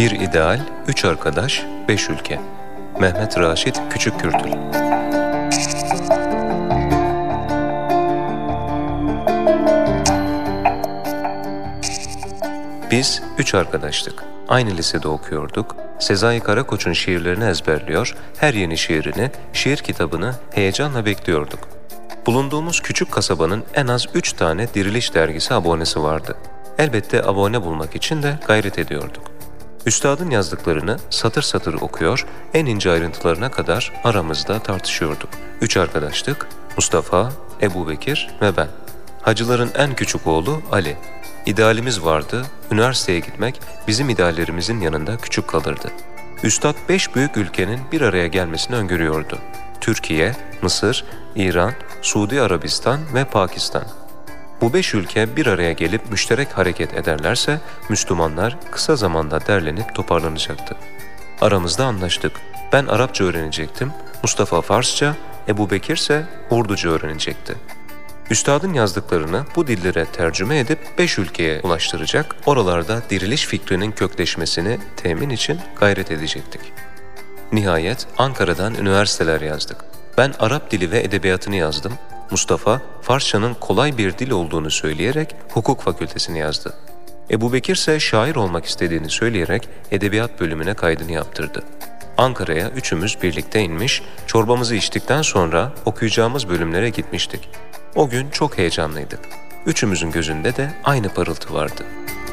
Bir ideal, 3 arkadaş, 5 ülke. Mehmet Raşit Küçükkürtül. Biz 3 arkadaştık. Aynı lisede okuyorduk. Sezai Karakoç'un şiirlerini ezberliyor, her yeni şiirini, şiir kitabını heyecanla bekliyorduk. Bulunduğumuz küçük kasabanın en az 3 tane Diriliş dergisi abonesi vardı. Elbette abone bulmak için de gayret ediyorduk. Üstadın yazdıklarını satır satır okuyor, en ince ayrıntılarına kadar aramızda tartışıyorduk. 3 arkadaştık, Mustafa, Ebubekir ve ben. Hacıların en küçük oğlu Ali. İdealimiz vardı, üniversiteye gitmek bizim ideallerimizin yanında küçük kalırdı. Üstad 5 büyük ülkenin bir araya gelmesini öngörüyordu. Türkiye, Mısır, İran, Suudi Arabistan ve Pakistan. Bu 5 ülke bir araya gelip müşterek hareket ederlerse Müslümanlar kısa zamanda derlenip toparlanacaktı. Aramızda anlaştık. Ben Arapça öğrenecektim, Mustafa Farsça, Ebubekir ise Urduca öğrenecekti. Üstadın yazdıklarını bu dillere tercüme edip 5 ülkeye ulaştıracak, oralarda diriliş fikrinin kökleşmesini temin için gayret edecektik. Nihayet Ankara'dan üniversiteler yazdık. Ben Arap dili ve edebiyatını yazdım. Mustafa, Farsçanın kolay bir dil olduğunu söyleyerek hukuk fakültesini yazdı. Ebubekir ise şair olmak istediğini söyleyerek edebiyat bölümüne kaydını yaptırdı. Ankara'ya üçümüz birlikte inmiş, çorbamızı içtikten sonra okuyacağımız bölümlere gitmiştik. O gün çok heyecanlıydık. Üçümüzün gözünde de aynı parıltı vardı.